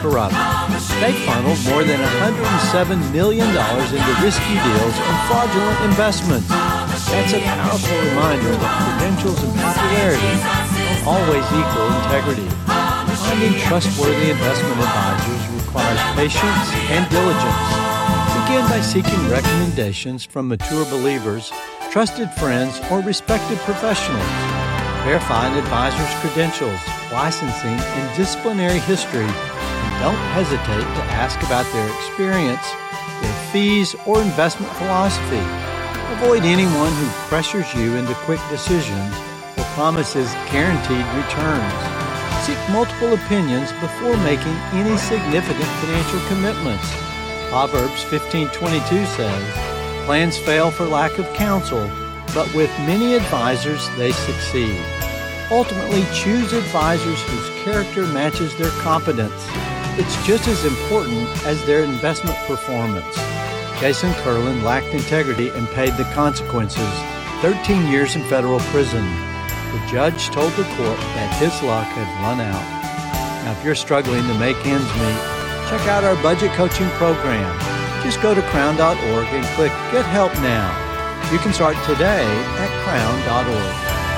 corrupt. They funneled more than $107 million into risky deals and fraudulent investments. That's a powerful reminder that credentials and popularity don't always equal integrity. Finding trustworthy investment advisors requires patience and diligence. Begin by seeking recommendations from mature believers, trusted friends, or respected professionals. Verify an advisor's credentials, licensing, and disciplinary history, and don't hesitate to ask about their experience, their fees, or investment philosophy. Avoid anyone who pressures you into quick decisions or promises guaranteed returns. Seek multiple opinions before making any significant financial commitments. Proverbs 15:22 says, "Plans fail for lack of counsel, but with many advisors they succeed." Ultimately, choose advisors whose character matches their competence. It's just as important as their investment performance. Jason Curlin lacked integrity and paid the consequences, 13 years in federal prison. The judge told the court that his luck had run out. Now, if you're struggling to make ends meet, check out our budget coaching program. Just go to crown.org and click Get Help Now. You can start today at crown.org.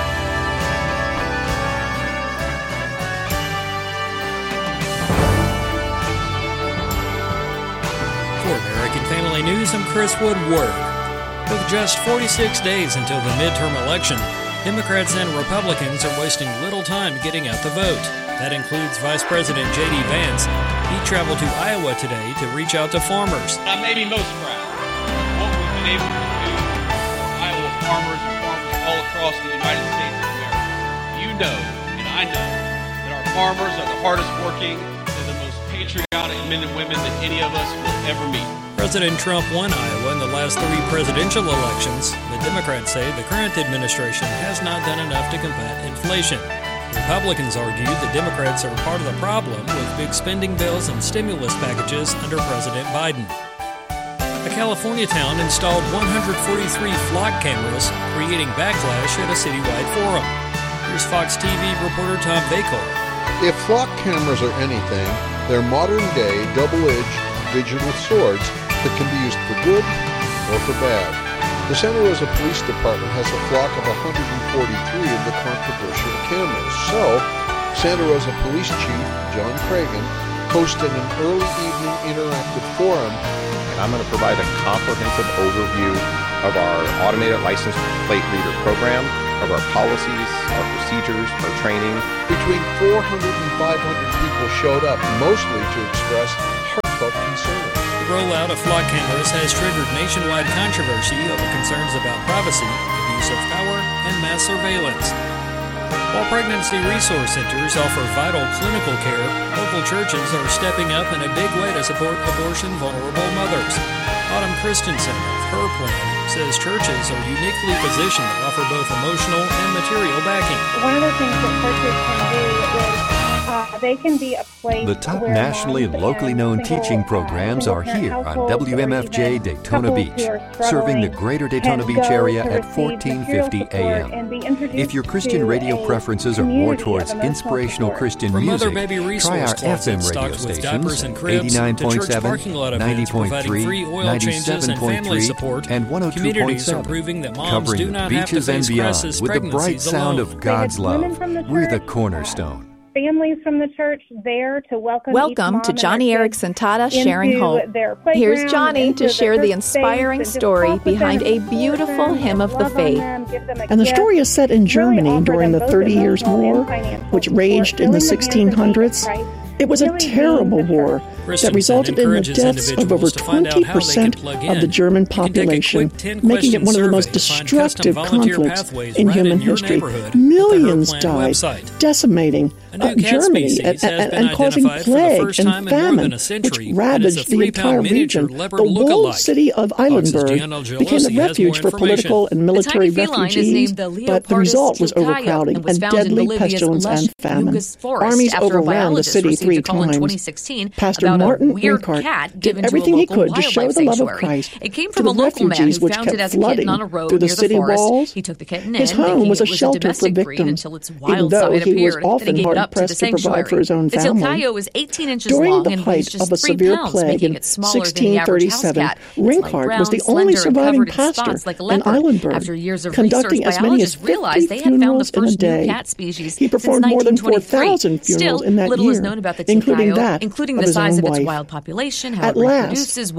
For American Family News, I'm Chris Woodward. With just 46 days until the midterm election, Democrats and Republicans are wasting little time getting out the vote. That includes Vice President J.D. Vance. He traveled to Iowa today to reach out to farmers. I may be most proud of what we've been able to do for Iowa farmers and farmers all across the United States of America. You know, and I know, that our farmers are the hardest working and the most patriotic men and women that any of us will ever meet. President Trump won Iowa in the last 3 presidential elections. The Democrats say the current administration has not done enough to combat inflation. Republicans argue the Democrats are part of the problem with big spending bills and stimulus packages under President Biden. A California town installed 143 flock cameras, creating backlash at a citywide forum. Here's Fox TV reporter Tom Bakar. If flock cameras are anything, they're modern-day, double-edged digital swords that can be used for good or for bad. The Santa Rosa Police Department has a flock of 143 of the controversial cameras. So, Santa Rosa Police Chief John Cragen hosted an early evening interactive forum. And I'm going to provide a comprehensive overview of our automated license plate reader program, of our policies, our procedures, our training. Between 400 and 500 people showed up, mostly to express heartfelt concern. The rollout of flock cameras has triggered nationwide controversy over concerns about privacy, abuse of power, and mass surveillance. While pregnancy resource centers offer vital clinical care, local churches are stepping up in a big way to support abortion-vulnerable mothers. Autumn Christensen of Her Plan says churches are uniquely positioned to offer both emotional and material backing. One of the things that churches can do is they can be a place. The top nationally and locally known teaching programs are here on WMFJ Daytona Beach, serving the greater Daytona Beach area at 1450 AM. If your Christian radio preferences are more towards inspirational Christian music, try our FM radio stations, 89.7, 90.3, 97.3, and 102.7, covering the beaches and beyond with the bright sound of God's love. We're the cornerstone. Families from the church there to welcome to Johnny Erickson Tata Sharing Home. Here's Johnny to share the inspiring story behind a beautiful hymn of the faith. And the story is set in Germany during the 30 Years' War, which raged in the 1600s. It was a terrible war that resulted in the deaths of over 20% of the German population, making it one of the most destructive conflicts in human history. Millions died, decimating Germany and causing plague and famine, which ravaged the entire region. The walled city of Eilenburg became a refuge for political and military refugees, but the result was overcrowding and deadly pestilence and famine. Armies overran the city 3 times. Pastor Martin Rinkart did everything he could to show the love of Christ to the refugees which kept flooding through the city walls. His home was a shelter for victims, even though he was often hard-pressed to provide for his own family. During the height of a severe plague in 1637, Rinkart was the only surviving pastor in Eilenberg, conducting as many as 50 funerals in a day. He performed more than 4,000 funerals in that year, including that of his own wife. At last, in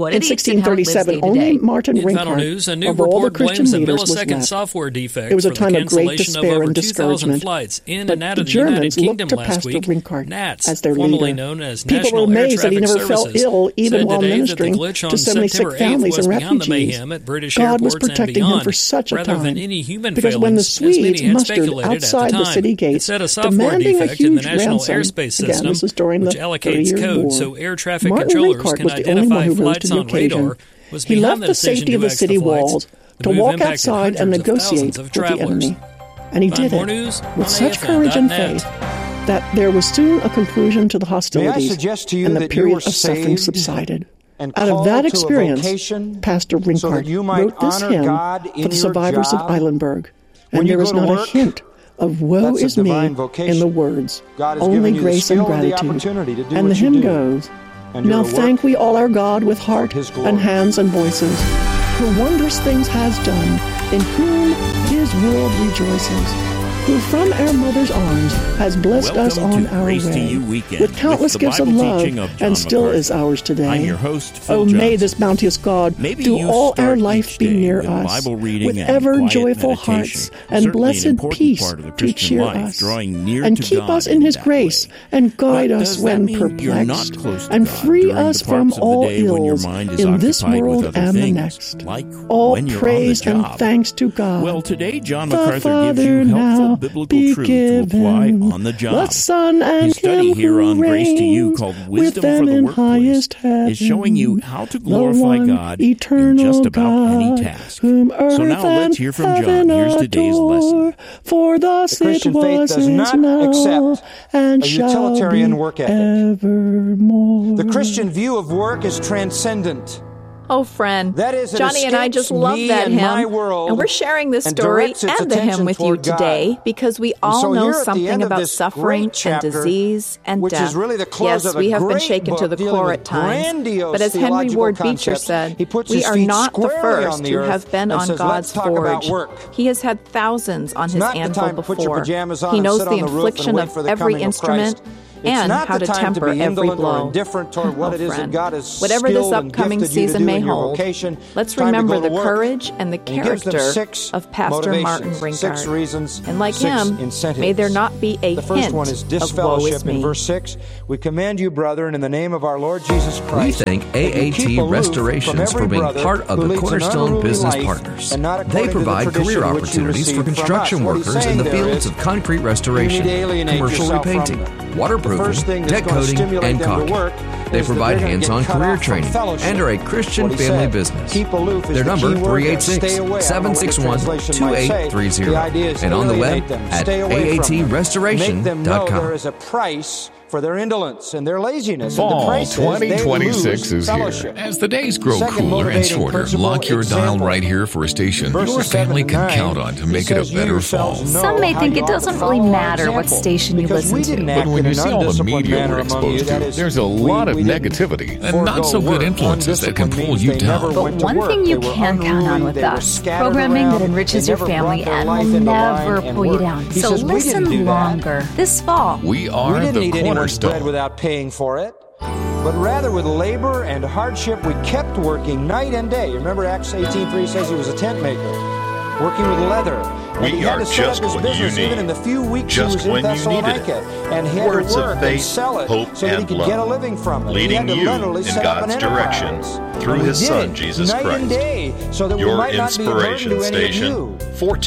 1637, only Martin Rinkart, of all the Christian leaders, was left. It was a time of great despair and discouragement, but the Germans looked to Pastor Rinkart as their leader. People were amazed that he never fell ill even while ministering to so many sick families and refugees. God was protecting him for such a time, because when the Swedes mustered outside the city gates, demanding a huge ransom, again, this was during the 30-year War, Martin Rinkart was the only one who rose to the occasion. He left the safety of the city walls to walk outside and negotiate with the enemy. And he did it with such courage and faith that there was soon a conclusion to the hostilities, and the period of suffering subsided. Out of that experience, Pastor Rinkart wrote this hymn for the survivors of Eilenberg, and there is not a hint of woe is me in the words, only grace and gratitude. And the hymn goes, now thank we all our God with heart and hands and voices, who wondrous things has done, in whom his world rejoices, who from our mother's arms has blessed us on our way with countless gifts of love, and still is ours today. I'm your host, Phil Oh, Johnson. may this bounteous God do all our life be near us, with ever joyful hearts and blessed peace to cheer us, and keep us in his grace, and guide us when perplexed, and free us from all ills in this world and the next. All praise and thanks to God. Well, today John the MacArthur Father gives you helpful now biblical truth to apply on the job. The Son and His study Him here who on Grace to You, reigns called with Wisdom them for the in Workplace, highest heaven, is showing you how to the glorify one God in eternal just about any God, task. whom earth So now let's and hear from John. heaven Here's today's adore. lesson. For thus The Christian it faith was, does is not now, accept and a shall utilitarian be work ethic. evermore. The Christian view of work is transcendent. Oh, friend, That is, it Johnny and I escapes just love me that and my hymn, world and we're sharing this and story directs its and the hymn attention with you toward God. today because we all so know here at the something end of about this suffering great chapter, and disease and which death. is really the close Yes, of a we have been great shaken to book the dealing core with at times, grandiose but as Henry theological Ward Beecher concepts, said, he puts we his are feet not the squarely on first the who earth have been and on says, God's "Let's talk about forge. work." He has had thousands on his not the anvil time to put your before. pajamas on He and knows sit the on the roof and infliction wait of for the every coming of instrument Christ. and It's not how the to time temper to be every indolent or blow. indifferent toward what it is that Friend, God has whatever this skilled and upcoming gifted you to season do may in your hold, vocation, let's time to remember go to the work. courage and the And he gives them character 6 of Pastor Martin motivations, 6 Rinkart. reasons, And like 6 him, incentives. may there not be a The first hint one is of woe is disfellowship in me. verse 6. We command you, brethren, in the name of our Lord Jesus We Christ. thank that you keep AAT aloof Restorations from for every being brother part of who the leads an Cornerstone unruly Business life Partners. and not They according to the provide tradition career which you opportunities for received from construction us. What he's workers in saying the there fields is, of concrete you need restoration, to alienate commercial yourself from repainting, them. The waterproofing, first thing that's deck going to coating, stimulate and them to caulking. work They is that provide they're gonna hands-on get cut career off from training fellowship. and are a Christian What he family said. business. Keep aloof is Their the number key word there. Stay away. I don't know what the translation might say. 386-761-2830 The idea is and on the web alienate them. at Stay away from them. Make them know aatrestoration.com. there is a price for their indolence and their laziness. Fall and the price 2026 is fellowship. here. As the days grow Second cooler and motivating shorter, principle, lock your dial example. right here for a station Verses your 7 family and can 9, count on to he make it a says, "You better fall. yourselves know Some may how think you it ought to doesn't follow really our matter what example, station you because listen we to. didn't But act when in you an see all the undisciplined media manner we're among you, exposed that to, is, there's a lot of we didn't negativity and forego not so good work. influences that can pull you Undisciplined means they down. never But went to one work. thing you They were can count on unruly. with They were us, scattered programming around. that enriches They your never family brought their and life will into never line and pull you work. down. He So says, we didn't listen do that. longer. This fall, We are We didn't the eat anyone's bread cornerstone. without paying for it, but rather with labor and hardship we kept working night and day. Remember Acts 18:3 says he was a tent maker, working with leather. And he had to set up his business even in the few weeks he was in Thessalonica. And he had to work and sell it so that he could get a living from it. Leading you in God's direction through His Son, Jesus Christ. Your inspiration station,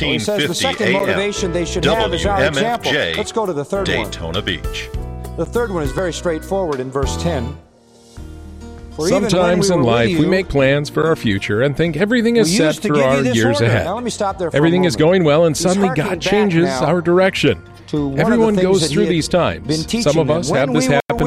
1450 AM, WMFJ, Let's go to the third one. Daytona Beach. The third one is very straightforward in verse 10. For even when Sometimes we in were with life, we you, make plans for our future and think everything is we set used to for give you our this years order. ahead. Now let me stop there for Everything a is moment. going well, and He's suddenly harking God back changes now our direction. to one of Everyone the things goes that he through had these been times. teaching Some of them. us When have this we were happen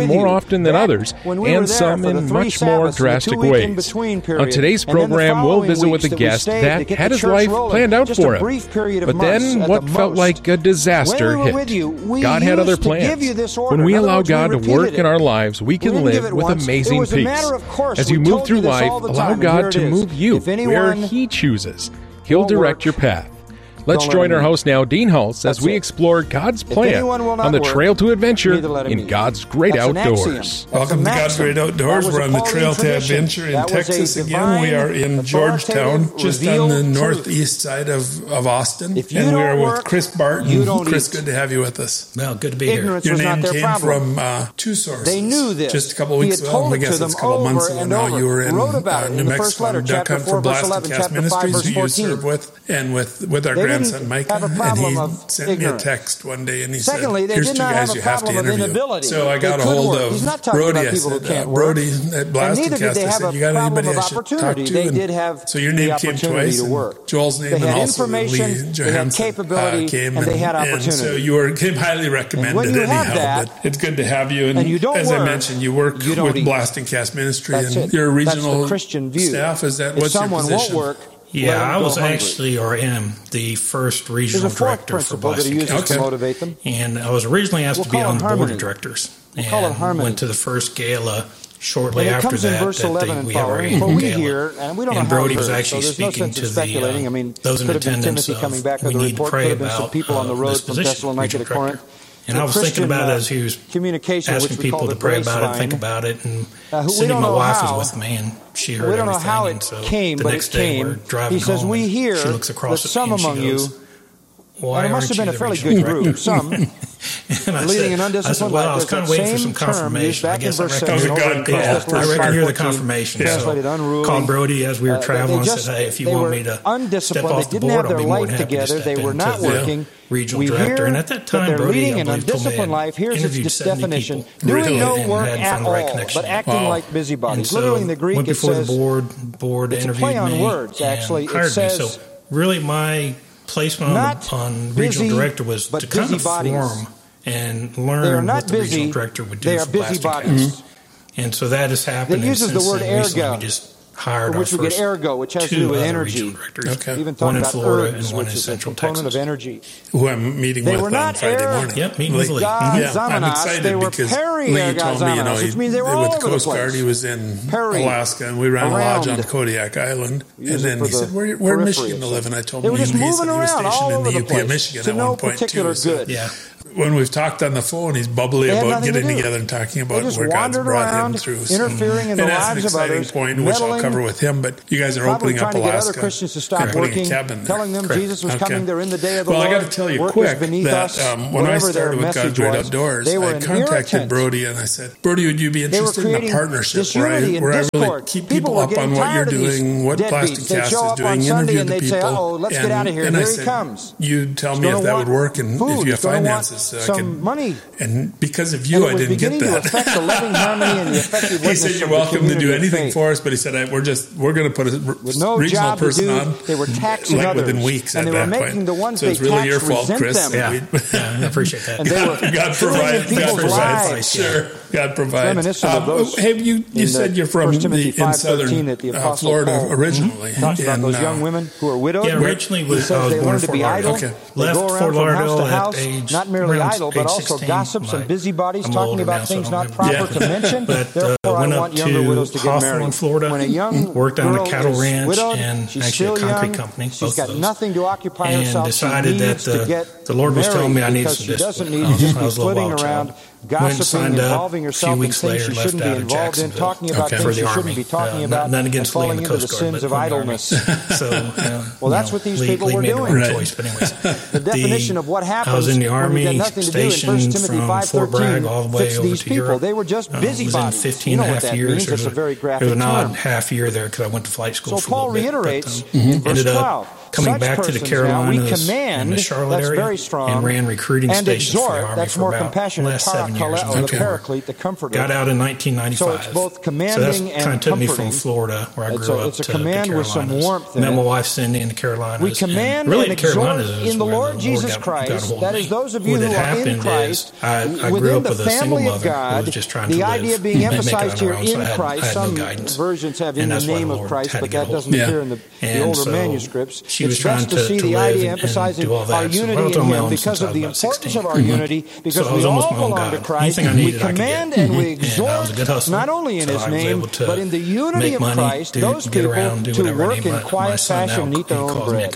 happen more often than others, and some in much more drastic ways. On today's program, we'll visit with a guest that had his life planned out for him. But then what felt like a disaster hit. God had other plans. When we allow God to work in our lives, we can live with amazing peace. As you move through life, allow God to move you where He chooses. He'll direct your path. Let's join our host now, Dean Hulse, as we explore God's plan on the trail to adventure in God's great outdoors. Welcome to God's Great Outdoors. We're on the trail to adventure in Texas again. We are in Georgetown, just on the northeast side of Austin. And we are with Chris Barton. Chris, good to have you with us. Well, good to be here. Your name came from two sources. They knew this. Just a couple weeks ago, I guess it's a couple months ago now, you were in New Mexico, duck hunt for Blast and Cast Ministries, who you serve with, and with our grandson Micah, and he sent me a text one day and he said, here's two guys you have to interview. So I got a hold of Brody. I said, Brody at Blast and Cast, I said, you got anybody I should talk to? And so your name came twice, and Joel's name, and also Lee Johansson came, and so you came highly recommended anyhow, but it's good to have you. And as I mentioned, you work with Blast and Cast Ministry, and you're a regional staff. Is that what's your position? Yeah, I was actually, or am, the first regional director for Blast and Cast. Okay. And I was originally asked to be on the board of directors. And went to the first gala shortly after that we have our annual gala. And Brody was actually speaking to those in attendance of, we need to pray about this position, regional director. And I was thinking about it as he was asking people to pray about it, think about it, and Cindy, my wife, was with me, and she heard everything. And so the next day we're driving home, and she looks across at me and she goes, why aren't you the regional director? Some leading an undisciplined life. I was kind of waiting for some confirmation. I guess I reckon you're the confirmation. So called Brody as we were traveling and said, hey, if you want me to step off the board, I'll be more than happy to step into the regional director. And at that time, Brody, I believe, told me I had interviewed 70 people doing no work at all, but acting like busybodies. Literally in the Greek, went before the board interviewed me and hired me. So really my placement on regional director was to kind of form and learn what the regional director would do for Blast and Cast. And so that has happened. It uses the word ergo. We just hired our first ergo, which has to do with energy. Even one in Florida and one in Central Texas. Of energy. Who I'm meeting with on Friday morning. Yep, meeting with Lee. I'm excited because Lee told me, which means they were all with the Coast Guard, he was in Alaska, and we ran a lodge on Kodiak Island. And then he said, we're in Michigan to live, and I told him he said he was stationed in the UP of Michigan at one point too. Yeah. When we've talked on the phone, he's bubbly about getting together and talking about where God's brought him through. Interfering in the lives of others. And that's an exciting point, which I'll cover with him, but you guys are opening up Alaska and putting a cabin there. Telling them Jesus was coming there in the day of the Lord. Well, I got to tell you quick that when I started with God's Great Outdoors, I contacted Brody and I said, Brody, would you be interested in a partnership where I really keep people up on what you're doing, what Blast and Cast is doing, interview the people, let's get out of here. Here he comes. You tell me if that would work and if you have finances. Some money. And because of you, I didn't get that. He said, you're welcome to do anything for us, but he said, we're going to put a regional person on. They were taxing others. Within weeks at that point. The ones so it's really your fault, Chris. Yeah, I appreciate that. God provides. Sure. God provides. Hey, you said you're from in southern Florida originally. Talks about those young women who are widowed. Yeah, originally I was born in Fort Lauderdale. Left Fort Lauderdale at age not merely idle, but also gossips and busybodies, talking about things not proper to mention. But went up to Hawthorne, Florida, worked on the cattle ranch and actually a concrete company. She's got nothing to occupy herself. And decided that the Lord was telling me I needed some discipline. I was a little wild child. Gossiping, involving herself in things she shouldn't be involved in, talking about things she shouldn't be talking about, and falling into the sins of idleness. Well, that's what these people were doing. The definition of what happens when you got nothing to do in 1 Timothy 5:13 fits these people. They were just busybodies. I was in 15 and a half years. It was an odd half year there because I went to flight school for a little bit. So Paul reiterates in verse 12, coming back to the Carolinas and the Charlotte area and ran recruiting stations for the Army for about the last 7 years. Got out in 1995. So it's both commanding that kind of took me from Florida, where I grew up, to the Carolinas. Met my wife Cindy in the Carolinas. We command really and exhort in the Lord Jesus Christ, that is those of you who are in Christ, within the family of God, the idea being emphasized here in Christ. Some versions have in the name of Christ, but that doesn't appear in the older manuscripts. It's best to see the idea emphasizing our unity in Him because of the importance of our unity, because we all belong to Christ. We command and we exhort, not only in His name, but in the unity of Christ, those people to work in quiet fashion and eat their own bread.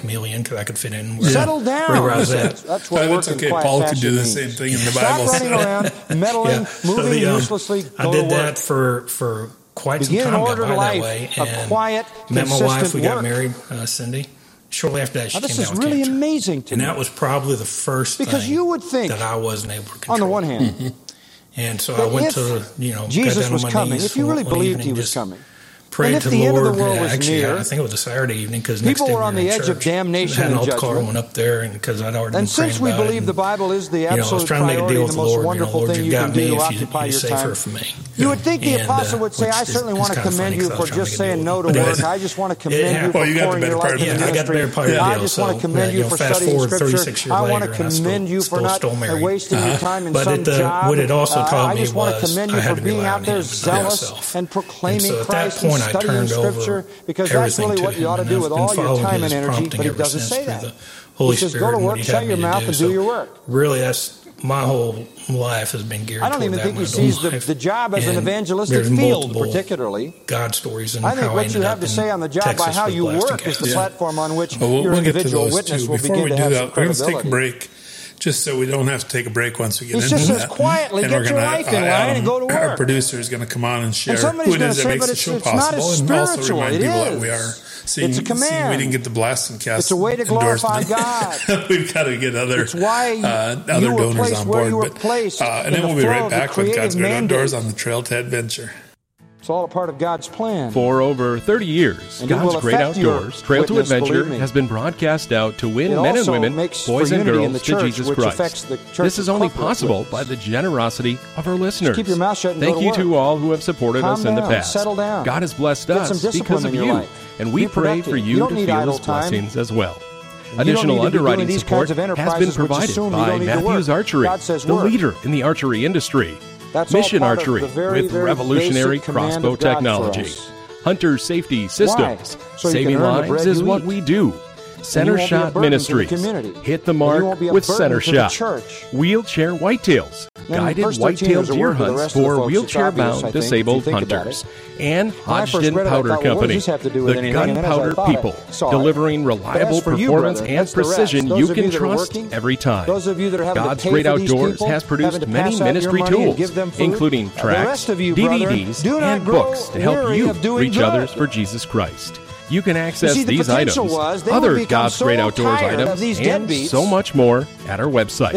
Settle down. That's what work in quiet fashion means. Same thing in the Bible. Stop running around, meddling, moving uselessly. I did that for quite some time. Got by that way, and quiet, met my wife. We got married, Cindy. Shortly after that, she came down with cancer. This is really amazing to me. And that was probably the first thing you would think, that I wasn't able to control. On the one hand. And so I went to, Jesus was coming. If you really believed He was coming. Prayed to the Lord. And if the end of the world was near, I think it was a Saturday evening because people were on the edge of damnation and judgment. Car went up there, and because I'd already and since we believe the Bible is the absolute priority, the most wonderful thing you can do to occupy your time, you would think the apostle would say, "I certainly want to commend you for just saying no to work. I just want to commend you for pouring your life into ministry. I just want to commend you for studying Scripture. I want to commend you for not wasting your time in some job. I just want to commend you for being out there zealous and proclaiming Christ and studying Scripture." Because that's really what you ought to do with all your time and energy, but He doesn't say that. He says, go to work, shut your mouth, and do your work. Really, that's my whole life has been geared toward that. I don't even think He sees the job as an evangelistic field, particularly. God stories and I think what you have to say on the job by how you work is the platform on which your individual witness will begin to have some credibility. We're going to take a break. Just so we don't have to take a break once we get into that. He just says quietly, get your life in line and go to work. Our producer is going to come on and share who it is that makes the show possible, and also remind people that we are seeing. It's a command. We didn't get the Blasting Cast. It's a way to glorify God. We've got to get other donors on board. And then we'll be right back with God's Great Outdoors on the Trail to Adventure. It's all a part of God's plan. For over 30 years, God's Great Outdoors, Trail to Adventure, has been broadcast out to win men and women, boys and girls, to Jesus Christ. This is only possible by the generosity of our listeners. Keep your mouth shut and Thank you to all who have supported us in the past. Settle down. God has blessed us because of you, and we pray for you to feel His blessings as well. Additional underwriting support has been provided by Matthews Archery, the leader in the archery industry. Mission Archery with revolutionary crossbow technology. Hunter Safety Systems. Saving lives is what we do. Center Shot Ministries. Hit the mark with Center Shot. Wheelchair Whitetails. Guided whitetail deer hunts for wheelchair-bound disabled hunters. And Hodgdon Powder Company, the gunpowder people, delivering reliable performance and precision you can trust every time. God's Great Outdoors has produced many ministry tools, including tracts, DVDs, and books to help you reach others for Jesus Christ. You can access these items, other God's Great Outdoors items, and so much more at our website,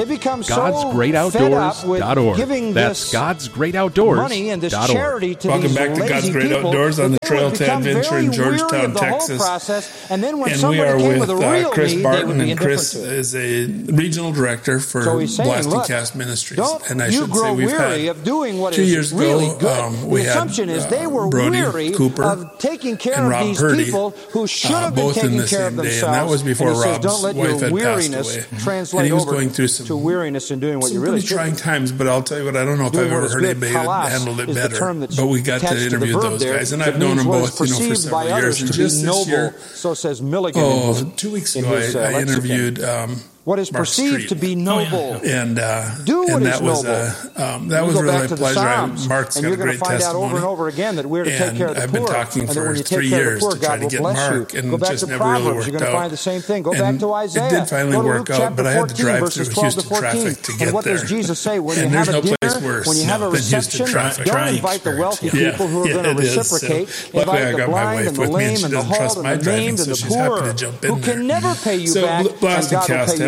godsgreatoutdoors.org. That's godsgreatoutdoors.org. Welcome back to God's Great Outdoors on the Trail to Adventure in Georgetown, Texas. And we are with Chris Barton, and Chris is a regional director for Blasting Cast Ministries. And I should say we've had 2 years ago, we had Brody Cooper and Rob Purdy. Who should have been taking care of themselves. And that was before Rob's wife had passed away. And he was going through some weariness in doing what you really should. Pretty trying times, but I'll tell you what, I don't know if I've ever heard anybody that handled it better. But we got to interview those guys, and I've known them both, for several years. And just this year, 2 weeks ago, I interviewed what is perceived to be noble. And that was really a pleasure. Mark's got a great testimony. Over and over again that we're to take care of the poor. I've been talking for 3 years to try to get Mark, and it just never really worked out. You're going to find the same thing. Go back to Isaiah. It did finally work out, but I had to drive through Houston traffic to get there. And what does Jesus say? When you have a dinner, when you have a reception, don't invite the wealthy people who are going to reciprocate. Invite the blind and the lame and the halt and the maimed and the poor who can never pay you back, and God will pay you back.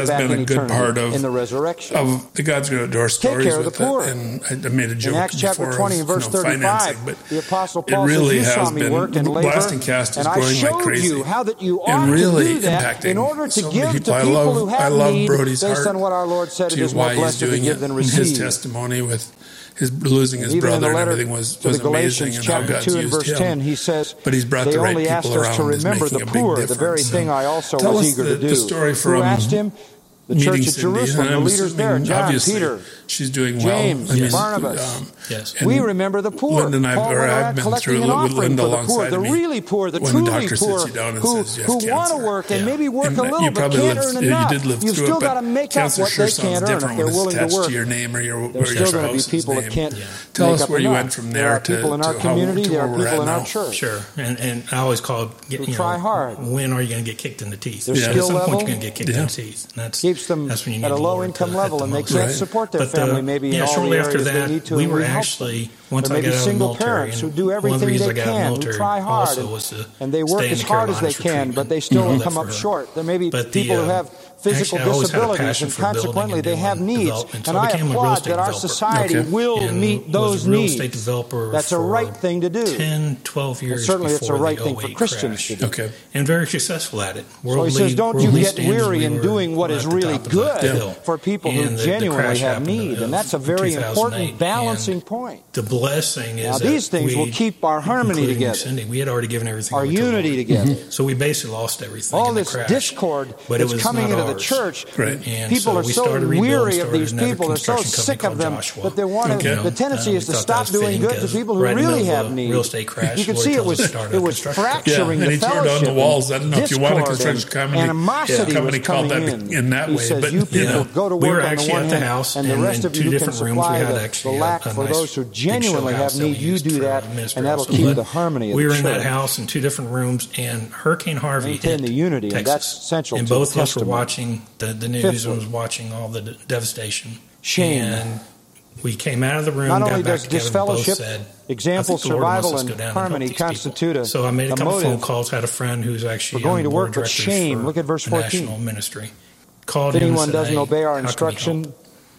back been in a good part of in the resurrection. Of the God's Good Outdoors stories. Take care of the poor. And I made a joke in Acts chapter 20 and verse 35, but the Apostle Paul really says, "You saw me work and labor, Blasting Cast is and I growing like showed crazy. you how that you ought and really to do that in order to so give to people. people who have need, Brody's based on what our Lord said, it is more blessed to give than receive." His testimony with his losing his brother and everything was amazing, and how God's used verse him. 10, he says, but he's brought the right people around. They only asked us to remember the poor, the very thing I also was eager to do. The story from who asked him? The church at Jerusalem, the leaders there, John, Peter, she's doing James, Barnabas. We remember the poor. Linda and I've been through with Linda alongside the really poor, the truly poor, who want to work and maybe work a little but can't earn enough. You've still got to make up what they can't earn if they're willing to work. There's still going to be people that can't tell us where you went from there. There are people in our community. There are people in our church. Sure, and I always call it, try hard. When are you going to get kicked in the teeth? Their skill level, at some point you're going to get kicked in the teeth. Keeps them at a low income level, and they can't support their family maybe in all shortly the after areas that, they need to. we were actually, once I got out of the single military, parents who do everything they can, who try hard, and they work as hard as they can, but they still come up short. There may be people who have physical disabilities, and consequently they have needs. And I applaud that our society will meet those needs. That's a right thing to do. 10, 12 years certainly it's a right thing for Christians to do. And very successful at it. So he says, don't you get weary in doing what is really good for people who genuinely have need. And that's a very important balancing point. The blessing is now these things will keep our harmony together. We had already given everything. Our unity together. So we basically lost everything. All this discord that's coming into the church. People are so weary of these people. They're so sick of them that they want to. The tendency is to stop doing good to people who really have need. Real estate crash. You can see it was fracturing the fellowship. On the walls. I don't know if you want a construction company called that in that way. But you people go to work on the one hand, and the rest of you can supply the lack for those who genuinely have need. You do that, and that'll keep the harmony of the church. We were in that house in 2 different rooms, and Hurricane Harvey hit the unity, Texas. And that's central. And both of us were watching the news and was watching all the devastation. Shame. And we came out of the room. Not got only back does together, disfellowship, said, example, survival, and harmony constitute a So I made a couple phone calls. Had a friend who's actually going to work with shame. Look at verse 14. National ministry. Called if him anyone and said, doesn't obey our instruction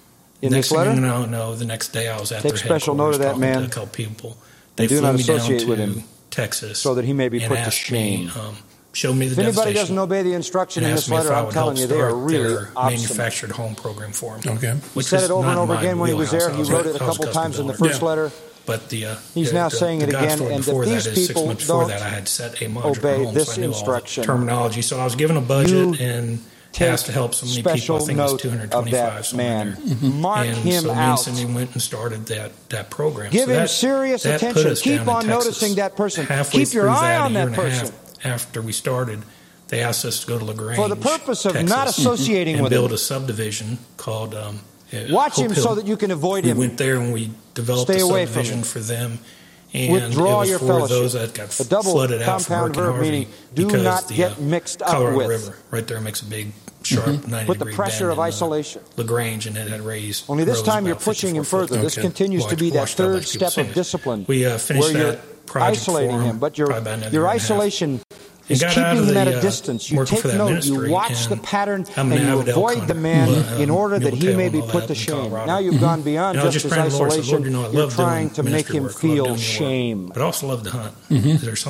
in this letter, no. The next day I was at their headquarters. Take special note of that man. A couple people. They do flew not me associate down with to him, Texas, so that he may be put to shame. Show me the if anybody doesn't obey the instruction in this letter, I'm telling you, they are really manufactured home program for him. Okay, he said it over and over again when he was there. He wrote it a couple times in the first letter. But he's now saying it again, and that these people don't I had set a obey this instruction. Terminology. So I was given a budget and tasked to help so many people. I think it was 225 man. Mark him out. And so we went and started that program. Give him serious attention. Keep on noticing that person. Keep your eye on that person. After we started, they asked us to go to LaGrange, for the purpose of Texas, not associating with him, and build a subdivision called Watch Hope him Hill. so that you can avoid him. We went there and we developed a subdivision for them. And withdraw it was your for fellowship. Those that got flooded out from Hurricane Harvey, meaning do not get mixed up Colorado with. River right there makes a big sharp 90-degree Put the pressure of isolation. LaGrange, and it had raised. Only this time you're pushing him further. This continues to be that third step of discipline. We finished where that project isolating him, but your isolation is keeping him at a distance. You take note, you watch the pattern, and you avoid the man in order that he may be put to shame. Now you've gone beyond just his isolation. You're trying to make him feel shame. But I also love to hunt. There's